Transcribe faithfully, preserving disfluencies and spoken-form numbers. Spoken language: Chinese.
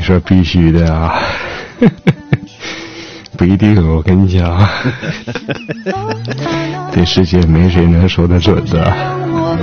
说必须的啊，不一定，我跟你讲，这世界没谁能说得准的。